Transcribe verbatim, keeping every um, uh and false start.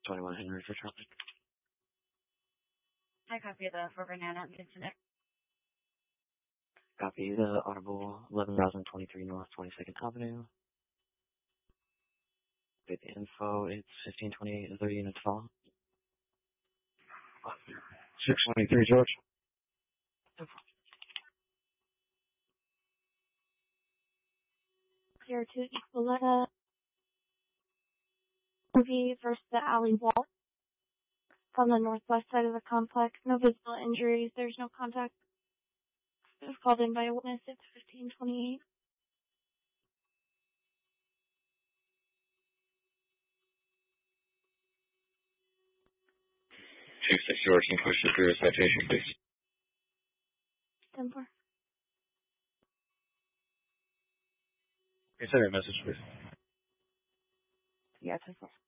twenty-one Henry for Charlie. I copy the for Banana and Vincent. Copy the audible eleven thousand twenty-three North twenty-second Avenue. Get the info. It's fifteen twenty-eight and thirty units fall. six twenty-three, George. Here to Equaletta. Movie versus the alley wall. On the northwest side of the complex. No visible injuries. There's no contact. It was called in by a witness. It's fifteen twenty-eight. two six George, can push it through a citation, please. ten four. Can you send me a message, please? Yeah, ten four.